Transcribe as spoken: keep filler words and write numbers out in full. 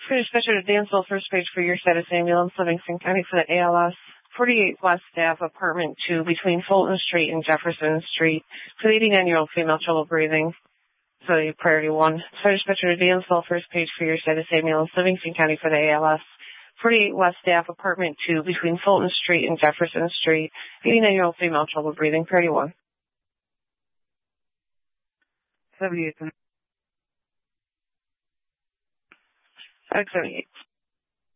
Fire Dispatcher to Dansville, first page for your status ambulance, Livingston County for the A L S. forty-eight West Staff, apartment two, between Fulton Street and Jefferson Street, for the eighty-nine-year-old female, trouble breathing. So priority one. Fire Dispatcher to Dansville, first page for your status ambulance, Livingston County for the A L S. forty-eight West Staff, apartment two, between Fulton Street and Jefferson Street, eighty-nine-year-old female, trouble breathing. Priority one. seventy-eight. five seventy-eight.